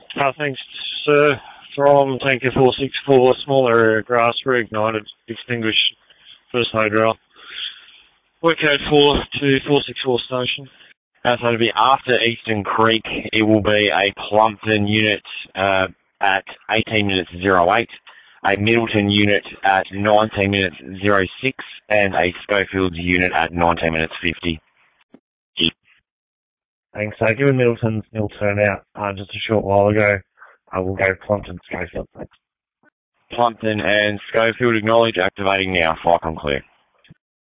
Thanks, sir. From Tanker 464, small area grass reignited, extinguished, first hydro. Work code 4 to 464 station. So it'll be after Eastern Creek. It will be a Plumpton unit at 18 minutes 08, a Middleton unit at 19 minutes 06, and a Schofields unit at 19 minutes 50. Thanks. Given Middleton's nil turnout just a short while ago, I will go Plumpton, Schofield. Plumpton and Schofield acknowledge, activating now. Flight on clear.